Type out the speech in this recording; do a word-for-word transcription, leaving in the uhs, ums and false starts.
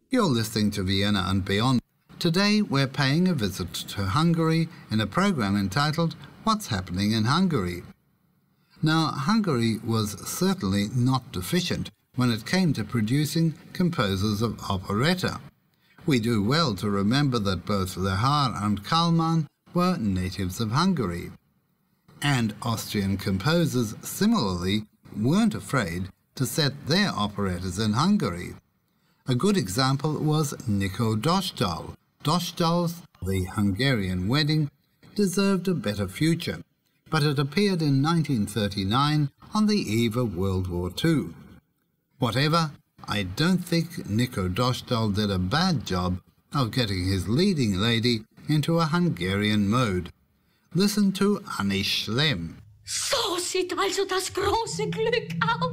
You're listening to Vienna and Beyond. Today we're paying a visit to Hungary in a program entitled What's Happening in Hungary? Now, Hungary was certainly not deficient when it came to producing composers of operetta. We do well to remember that both Lehár and Kálmán were natives of Hungary. And Austrian composers similarly weren't afraid to set their operettas in Hungary. A good example was Nico Dostál. Dostál's The Hungarian Wedding deserved a better future, but it appeared in nineteen thirty-nine on the eve of World War Two. Whatever, I don't think Nico Dostál did a bad job of getting his leading lady into a Hungarian mode. Listen to Annie Schlemm. So sieht also das große Glück aus.